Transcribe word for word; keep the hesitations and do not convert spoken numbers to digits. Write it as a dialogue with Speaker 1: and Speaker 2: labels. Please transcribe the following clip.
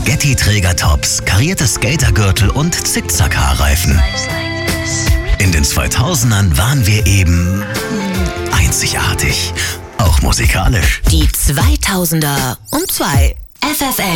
Speaker 1: Spaghetti-Träger-Tops, karierte Skatergürtel und Zickzack-Haarreifen. In den zweitausendern waren wir eben einzigartig. Auch musikalisch.
Speaker 2: Die zweitausender um zwei. F F M